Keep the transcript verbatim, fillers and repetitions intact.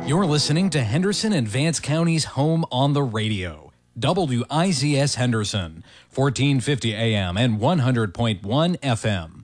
You're listening to Henderson and Vance County's home on the radio. W I Z S Henderson, fourteen fifty A M and one hundred point one F M.